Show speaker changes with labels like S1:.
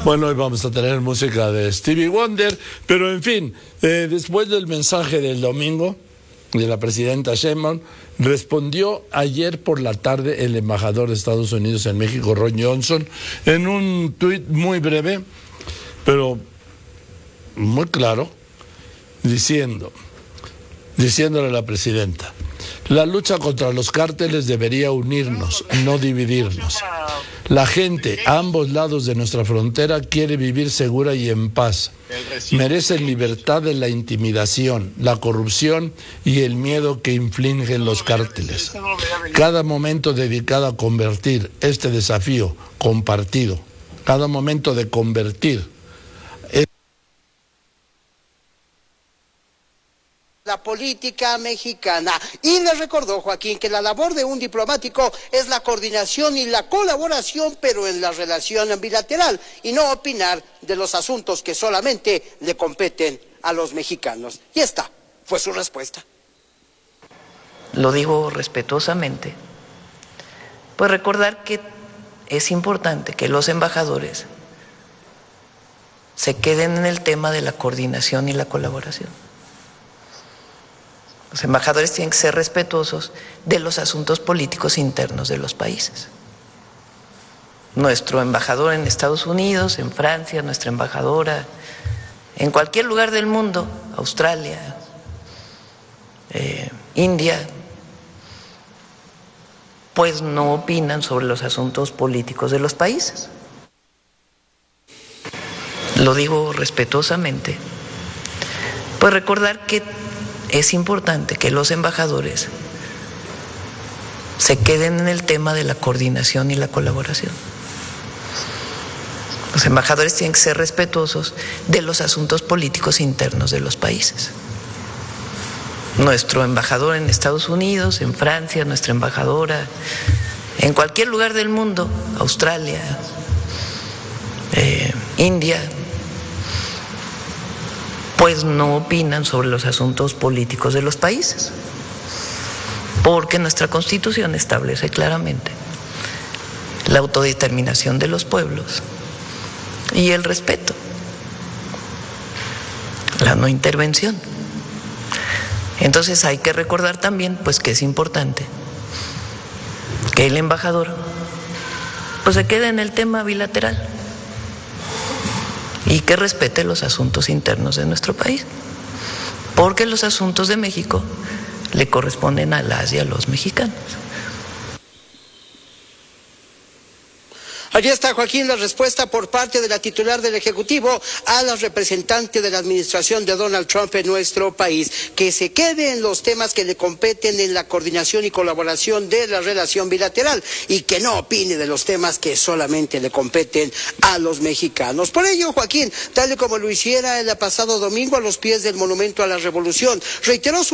S1: Bueno, hoy vamos a tener música de Stevie Wonder, pero en fin, después del mensaje del domingo de la presidenta Sheinbaum, respondió ayer por la tarde el embajador de Estados Unidos en México, Ron Johnson, en un tuit muy breve, pero muy claro, diciéndole a la presidenta: la lucha contra los cárteles debería unirnos, no dividirnos. La gente a ambos lados de nuestra frontera quiere vivir segura y en paz. Merecen libertad de la intimidación, la corrupción y el miedo que infligen los cárteles. Cada momento dedicado a convertir este desafío compartido, cada momento de convertir
S2: la política mexicana. Y le recordó, Joaquín, que la labor de un diplomático es la coordinación y la colaboración, pero en la relación bilateral, y no opinar de los asuntos que solamente le competen a los mexicanos. Y esta fue su respuesta.
S3: Lo digo respetuosamente, pues recordar que es importante que los embajadores se queden en el tema de la coordinación y la colaboración. Los embajadores tienen que ser respetuosos de los asuntos políticos internos de los países. Nuestro embajador en Estados Unidos, en Francia, nuestra embajadora en cualquier lugar del mundo, Australia, India, pues no opinan sobre los asuntos políticos de los países. Lo digo respetuosamente, pues recordar que es importante que los embajadores se queden en el tema de la coordinación y la colaboración. Los embajadores tienen que ser respetuosos de los asuntos políticos internos de los países. Nuestro embajador en Estados Unidos, en Francia, nuestra embajadora en cualquier lugar del mundo, Australia, India, pues no opinan sobre los asuntos políticos de los países, porque nuestra Constitución establece claramente la autodeterminación de los pueblos y el respeto, la no intervención. Entonces hay que recordar también pues que es importante que el embajador pues se quede en el tema bilateral y que respete los asuntos internos de nuestro país, porque los asuntos de México le corresponden a las y a los mexicanos.
S2: Allí está, Joaquín, la respuesta por parte de la titular del Ejecutivo a la representante de la administración de Donald Trump en nuestro país, que se quede en los temas que le competen en la coordinación y colaboración de la relación bilateral y que no opine de los temas que solamente le competen a los mexicanos. Por ello, Joaquín, tal y como lo hiciera el pasado domingo a los pies del Monumento a la Revolución, reiteró su